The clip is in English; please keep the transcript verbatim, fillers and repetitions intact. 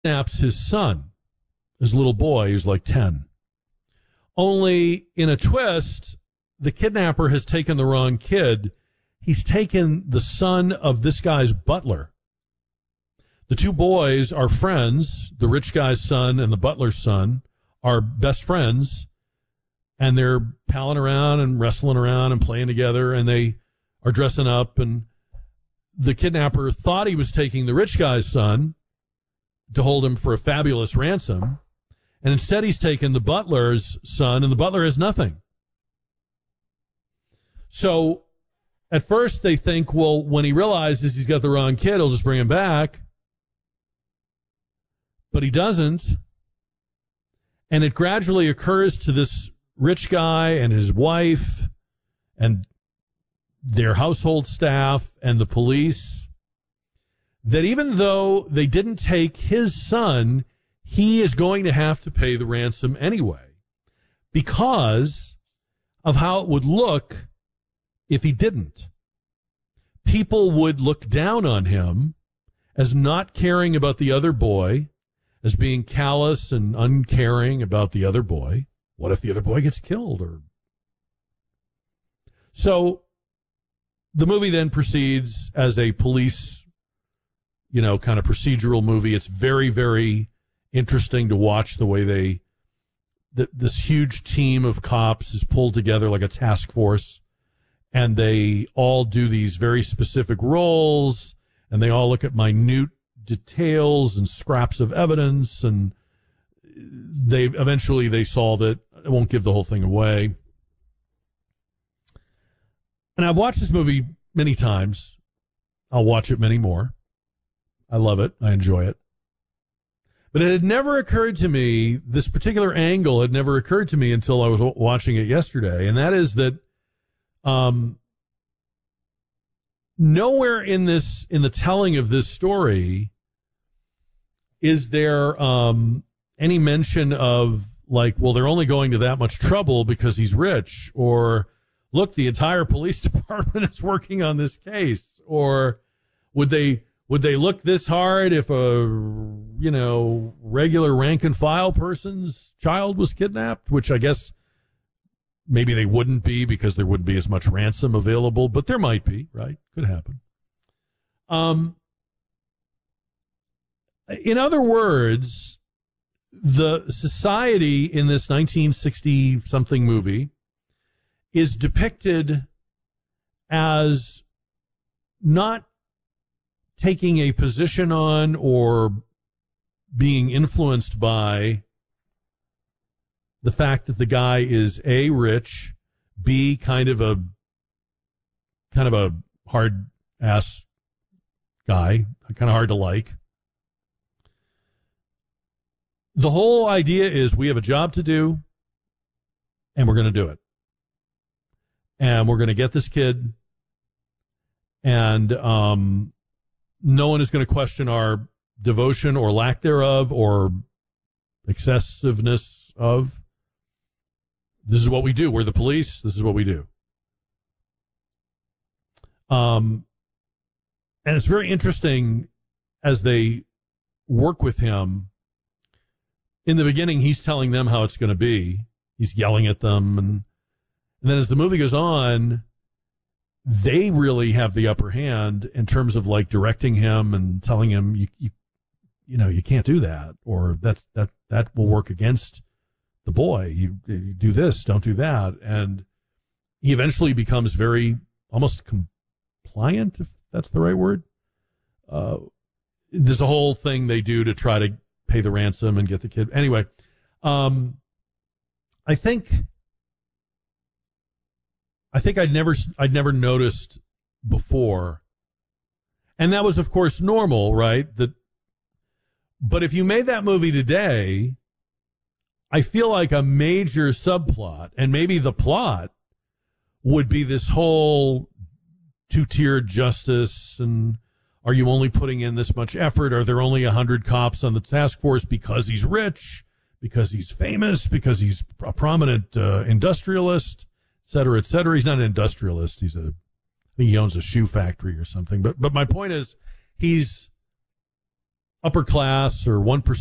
kidnaps his son, his little boy, who's like ten. Only in a twist, the kidnapper has taken the wrong kid. He's taken the son of this guy's butler. The two boys are friends. The rich guy's son and the butler's son are best friends, and they're palling around and wrestling around and playing together, and they are dressing up, and the kidnapper thought he was taking the rich guy's son to hold him for a fabulous ransom, and instead he's taken the butler's son, and the butler has nothing. So at first they think, well, when he realizes he's got the wrong kid, he'll just bring him back. But he doesn't. And it gradually occurs to this rich guy and his wife and their household staff and the police that even though they didn't take his son, he is going to have to pay the ransom anyway because of how it would look if he didn't. People would look down on him as not caring about the other boy, as being callous and uncaring about the other boy. What if the other boy gets killed? Or so the movie then proceeds as a police, you know, kind of procedural movie. It's very, very interesting to watch the way they, the, this huge team of cops is pulled together like a task force, and they all do these very specific roles, and they all look at minute details and scraps of evidence, and they eventually they solve it. I won't give the whole thing away. And I've watched this movie many times. I'll watch it many more. I love it. I enjoy it. But it had never occurred to me, this particular angle had never occurred to me until I was watching it yesterday, and that is that um, nowhere in this, in the telling of this story, is there um, any mention of, like, well, they're only going to that much trouble because he's rich, or look, the entire police department is working on this case, or would they would they look this hard if a, you know, regular rank and file person's child was kidnapped, which I guess maybe they wouldn't be because there wouldn't be as much ransom available, but there might be, right? Could happen. Um, in other words, the society in this nineteen sixty something movie is depicted as not taking a position on or being influenced by the fact that the guy is A, rich, B, kind of a kind of a hard ass guy, kind of hard to like. The whole idea is we have a job to do, and we're going to do it. And we're going to get this kid, and um, no one is going to question our devotion or lack thereof or excessiveness of. This is what we do. We're the police. This is what we do. Um, and it's very interesting as they work with him. In the beginning, he's telling them how it's going to be. He's yelling at them. And, and then as the movie goes on, they really have the upper hand in terms of like directing him and telling him, you, you, you know, you can't do that, or that's, that, that will work against the boy. You, you do this, don't do that. And he eventually becomes very almost compliant, if that's the right word. Uh, there's a whole thing they do to try to pay the ransom and get the kid. Anyway, um, I think, I think I'd never, I'd never noticed before. And that was, of course, normal, right? That, but if you made that movie today, I feel like a major subplot, and maybe the plot would be this whole two-tiered justice, and are you only putting in this much effort? Are there only a hundred cops on the task force because he's rich, because he's famous, because he's a prominent uh, industrialist, et cetera, et cetera? He's not an industrialist. He's a, I think he owns a shoe factory or something. But but my point is, he's upper class or one percent